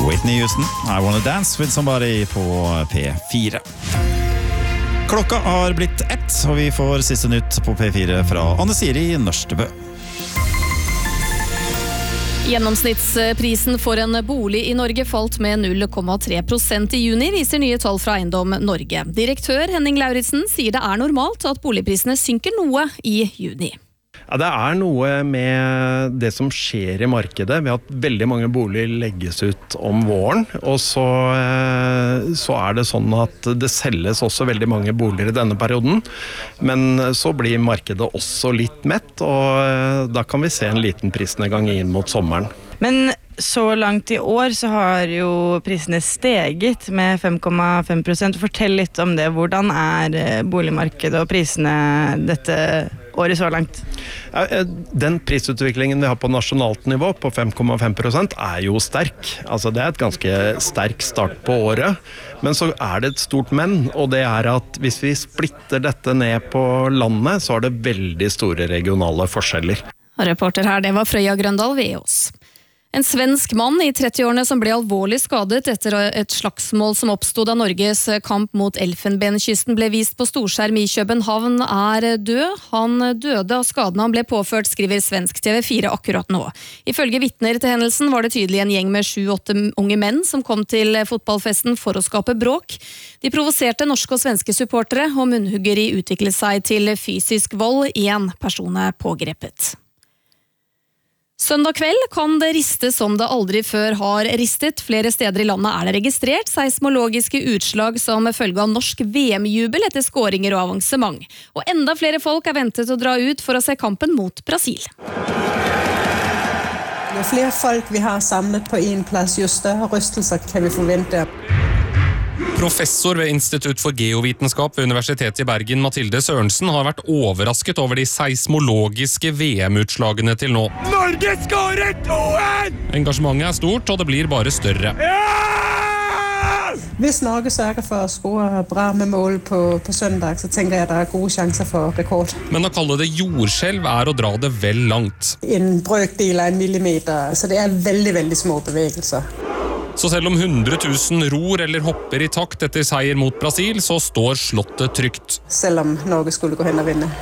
Whitney Houston, I Wanna Dance With Somebody på P4. Klokka har blitt 1, og vi får siste nytt på P4 fra Anne-Siri Nørstebø. Gjennomsnittsprisen for en bolig i Norge falt med 0,3% i juni, viser nye tall fra Eiendom Norge. Direktør Henning Lauritsen sier det er normalt at boligprisene synker noe i juni. Ja, det er noe med det som skjer i markedet, ved at veldig mange boliger legges ut om våren, og så er det sånn at det selges også veldig mange boliger i denne perioden, men så blir markedet også litt mett, og da kan vi se en liten prisnedgang inn mot sommeren. Men så langt i år så har jo prisene steget med 5,5%. Fortell litt om det. Hvordan er boligmarkedet og prisene dette året så langt? Den prisutviklingen vi har på nasjonalt nivå på 5,5% er jo sterk. Altså det er et ganske sterk start på året. Men så er det et stort men, og det er at hvis vi splitter dette ned på landet, så er det veldig store regionale forskjeller. Reporter her, det var Frøya Grøndal Veås. En svensk mann i 30-årene som ble alvorlig skadet etter et slagsmål som oppstod da Norges kamp mot Elfenbenskysten ble vist på storskjerm i København er død. Han døde av skadene han ble påført, skriver svensk TV4 akkurat nå. Ifølge vitner til hendelsen var det tydelig en gjeng med 7-8 unge menn som kom til fotballfesten for å skape bråk. De provoserte norske og svenske supportere, og munnhuggeri utviklet seg til fysisk vold. 1 person er pågrepet. Søndag kveld kan det riste som det aldri før har ristet. Flere steder i landet er det registrert seismologiske utslag som følge av norsk VM-jubel etter skåringer og avansement. Og enda flere folk er ventet å dra ut for å se kampen mot Brasil. Jo flere folk vi har samlet på en plass, jo større rystelser kan vi forvente. Professor ved Institutt for geovitenskap ved Universitetet i Bergen, Mathilde Sørensen, har vært overrasket over de seismologiske VM-utslagene til nå. Norge skårer 2-1! Engasjementet er stort, og det blir bare større. Hvis Norge sørger for å skåre bra med mål på søndag, så tenker jeg at det er gode sjanser for rekord. Men å kalle det jordskjelv er å dra det vel langt. En brøkdel av 1 millimeter, så det er veldig, veldig små bevegelser. Så selv om 100 000 ror eller hopper i takt etter seier mot Brasil, så står slottet trygt. Selv om Norge skulle gå hen og vinne.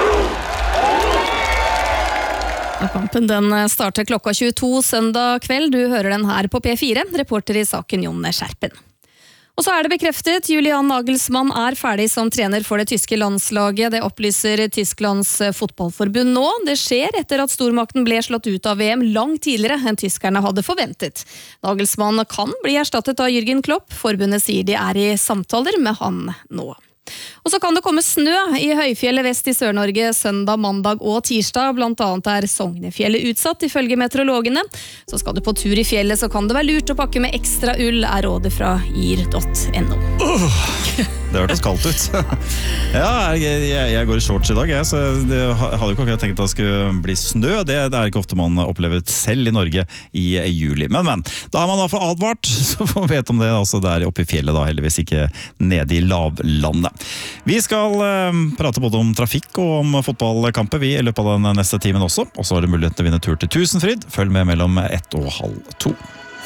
Kampen den starter klokka 22 søndag kveld. Du hører den her på P4. Reporter i saken Jon Skjerpen. Og så er det bekreftet, Julian Nagelsmann er ferdig som trener for det tyske landslaget. Det opplyser Tysklands fotballforbund nå. Det skjer etter at stormakten ble slått ut av VM langt tidligere enn tyskerne hadde forventet. Nagelsmann kan bli erstattet av Jürgen Klopp. Forbundet sier de er i samtaler med han nå. Og så kan det komme snø i høyfjellet vest i Sør-Norge søndag, mandag og tirsdag. Blant annet er Sognefjellet utsatt, ifølge meteorologene. Så skal du på tur i fjellet, så kan det være lurt å pakke med ekstra ull, er rådet fra yr.no. Det hørtes kaldt ut. Ja, jeg går i shorts i dag, så jeg hadde jo ikke akkurat tenkt at det skulle bli snø. Det er ikke ofte man opplever selv i Norge i juli. Men, da har man i hvert fall advart, så får vi vite om det altså der oppe i fjellet da, heldigvis ikke nede i lavlandet. Vi skal prate både om trafikk og om fotballkamper vi i løpet av den neste timen også. Og så har du mulighet til å vinne tur til Tusenfryd. Følg med mellom 1 og halv 2.